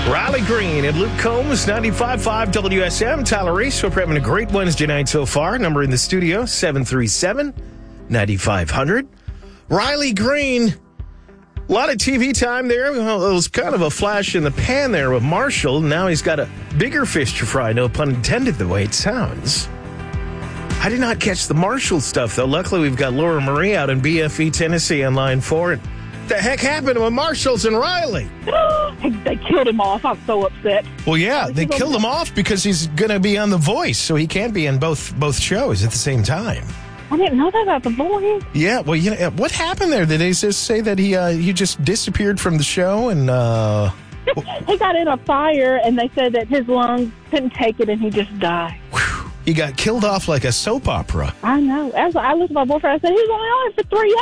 Riley Green and Luke Combs, 95.5 WSM. Tyler Reese, hope you're having a great Wednesday night so far. Number in the studio, 737-9500. Riley Green, a lot of TV time there. Well, it was kind of a flash in the pan there with Marshall. Now he's got a bigger fish to fry, no pun intended, the way it sounds. I did not catch the Marshall stuff, though. Luckily, we've got Laura Marie out in BFE, Tennessee on line 4. And the heck happened with Marshalls and Riley? They killed him off. I'm so upset. Well, yeah, they killed him off because he's going to be on The Voice, so he can't be in both shows at the same time. I didn't know that about The Voice. Yeah, well, you know, what happened there? Did they just say that he just disappeared from the show and... He got in a fire, and they said that his lungs couldn't take it, and he just died. Whew. He got killed off like a soap opera. I know. As I looked at my boyfriend, I said, he's only on for 3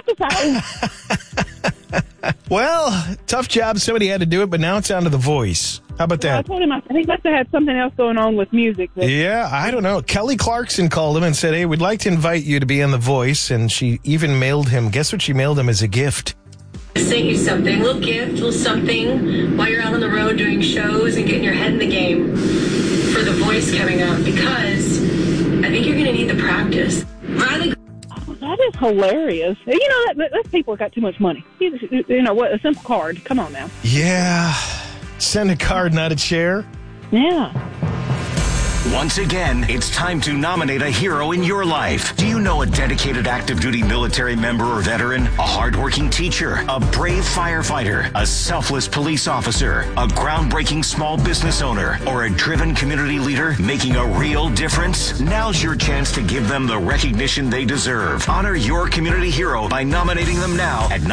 episodes. Well, tough job. Somebody had to do it, but now it's on to The Voice. How about that? I told him, I think he must have had something else going on with music. Yeah, I don't know. Kelly Clarkson called him and said, hey, we'd like to invite you to be on The Voice. And she even mailed him, guess what she mailed him as a gift? Sent you something, a little gift, a little something while you're out on the road doing shows and getting your head in the game for The Voice coming up, because I think you're going to need the practice. Riley. Oh, that is hilarious. You know, those people got too much money. You know what? A simple card. Come on now. Yeah. Send a card, not a chair. Yeah. Once again, it's time to nominate a hero in your life. Do you know a dedicated active duty military member or veteran, a hardworking teacher, a brave firefighter, a selfless police officer, a groundbreaking small business owner, or a driven community leader making a real difference? Now's your chance to give them the recognition they deserve. Honor your community hero by nominating them now at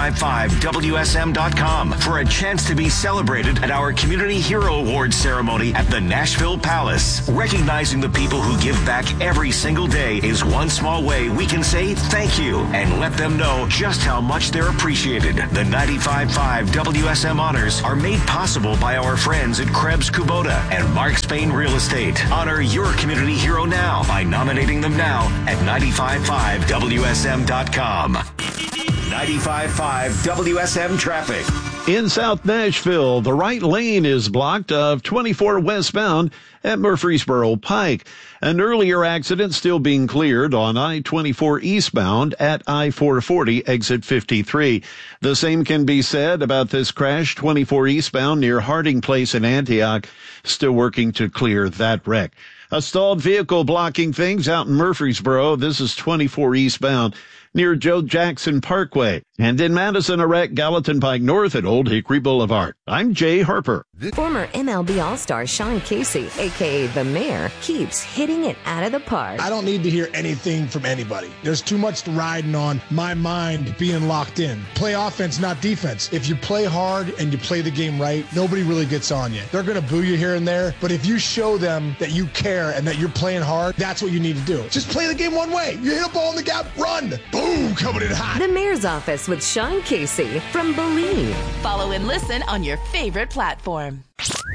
955WSM.com for a chance to be celebrated at our Community Hero Awards ceremony at the Nashville Palace. Recognizing the people who give back every single day is one small way we can say thank you and let them know just how much they're appreciated. The 95.5 WSM honors are made possible by our friends at Krebs Kubota and Mark Spain Real Estate. Honor your community hero now by nominating them now at 955WSM.com. 95.5 WSM traffic. In South Nashville, the right lane is blocked of 24 westbound at Murfreesboro Pike. An earlier accident still being cleared on I-24 eastbound at I-440 exit 53. The same can be said about this crash 24 eastbound near Harding Place in Antioch. Still working to clear that wreck. A stalled vehicle blocking things out in Murfreesboro. This is 24 eastbound near Joe Jackson Parkway. And in Madison, a wreck Gallatin Pike North at Old Hickory Boulevard. I'm Jay Harper. Former MLB All-Star Sean Casey, a.k.a. The Mayor, keeps hitting it out of the park. I don't need to hear anything from anybody. There's too much riding on my mind being locked in. Play offense, not defense. If you play hard and you play the game right, nobody really gets on you. They're going to boo you here and there, but if you show them that you care and that you're playing hard, that's what you need to do. Just play the game one way. You hit a ball in the gap, run. Boom, coming in hot. The Mayor's Office with Sean Casey from Believe. Follow and listen on your favorite platform.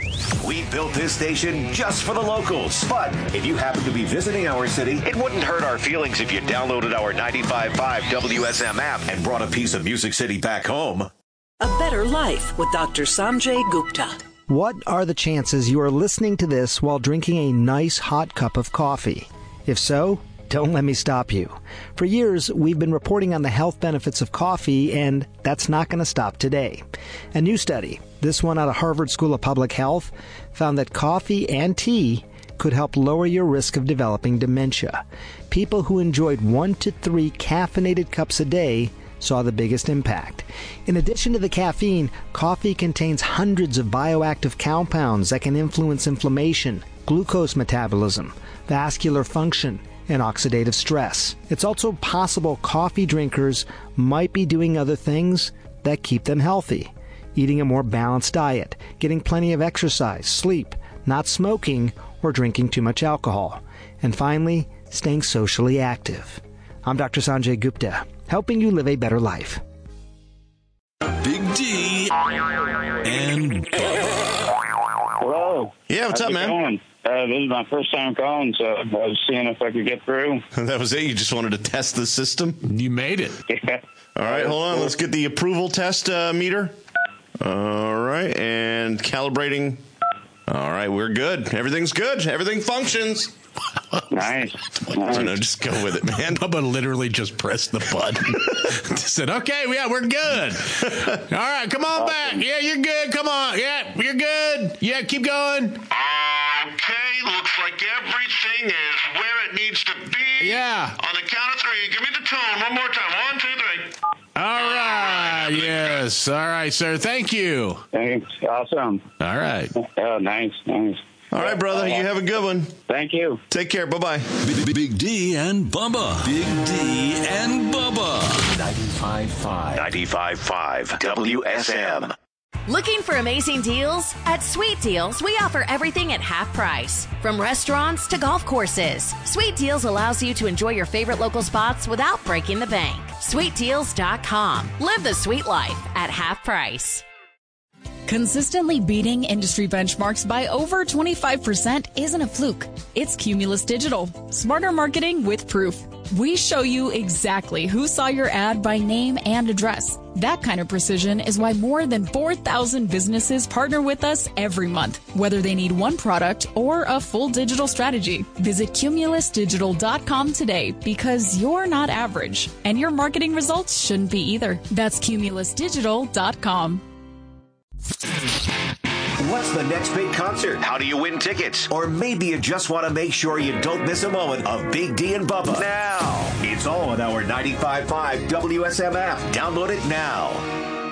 We built this station just for the locals. But if you happen to be visiting our city, it wouldn't hurt our feelings if you downloaded our 95.5 WSM app and brought a piece of Music City back home. A Better Life with Dr. Sanjay Gupta. What are the chances you are listening to this while drinking a nice hot cup of coffee? If so, don't let me stop you. For years, we've been reporting on the health benefits of coffee, and that's not going to stop today. A new study, this one out of Harvard School of Public Health, found that coffee and tea could help lower your risk of developing dementia. People who enjoyed 1 to 3 caffeinated cups a day saw the biggest impact. In addition to the caffeine, coffee contains hundreds of bioactive compounds that can influence inflammation, glucose metabolism, vascular function, and oxidative stress. It's also possible coffee drinkers might be doing other things that keep them healthy. Eating a more balanced diet, getting plenty of exercise, sleep, not smoking, or drinking too much alcohol. And finally, staying socially active. I'm Dr. Sanjay Gupta, helping you live a better life. Big D and Hello. Yeah, what's up, man? Going? This is my first time calling, so I was seeing if I could get through. That was it? You just wanted to test the system? You made it. Yeah. All right, hold on. Let's get the approval test meter. All right, and and calibrating. All right, we're good. Everything's good. Everything functions. Nice. No, just go with it, man. Bubba literally just pressed the button. Said, okay, yeah, we're good. All right, come on back. Yeah, you're good. Come on. Yeah, you're good. Yeah, keep going. Okay, looks like everything is where it needs to be. Yeah. On the count of 3, give me the tone one more time. 1, 2, 3. All right. Yes. All right, sir. Thank you. Thanks. Awesome. All right. Oh, nice. All right, brother. You have a good one. Thank you. Take care. Bye-bye. Big D and Bubba. Big D and Bubba. 95.5 WSM. Looking for amazing deals? At Sweet Deals, we offer everything at half price. From restaurants to golf courses, Sweet Deals allows you to enjoy your favorite local spots without breaking the bank. SweetDeals.com. Live the sweet life at half price. Consistently beating industry benchmarks by over 25% isn't a fluke. It's Cumulus Digital. Smarter marketing with proof. We show you exactly who saw your ad by name and address. That kind of precision is why more than 4,000 businesses partner with us every month, whether they need one product or a full digital strategy. Visit CumulusDigital.com today because you're not average, and your marketing results shouldn't be either. That's CumulusDigital.com. What's the next big concert? How do you win tickets? Or maybe you just want to make sure you don't miss a moment of Big D and Bubba. Now, it's all on our 95.5 WSM app. Download it now.